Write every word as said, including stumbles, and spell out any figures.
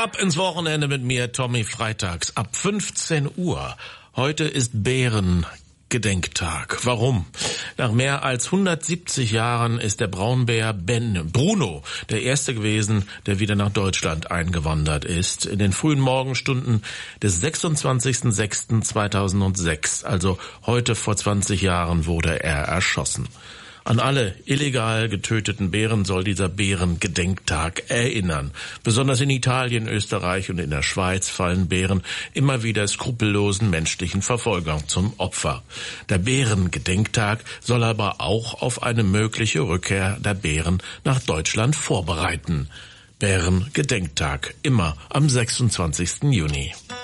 Ab ins Wochenende mit mir, Tommy Freitags, ab fünfzehn Uhr. Heute ist Bärengedenktag. Warum? Nach mehr als hundertsiebzig Jahren ist der Braunbär Ben Bruno der erste gewesen, der wieder nach Deutschland eingewandert ist. In den frühen Morgenstunden des sechsundzwanzigsten sechsten zweitausendsechs, also heute vor zwanzig Jahren, wurde er erschossen. An alle illegal getöteten Bären soll dieser Bärengedenktag erinnern. Besonders in Italien, Österreich und in der Schweiz fallen Bären immer wieder skrupellosen menschlichen Verfolgern zum Opfer. Der Bärengedenktag soll aber auch auf eine mögliche Rückkehr der Bären nach Deutschland vorbereiten. Bärengedenktag, immer am sechsundzwanzigsten Juni.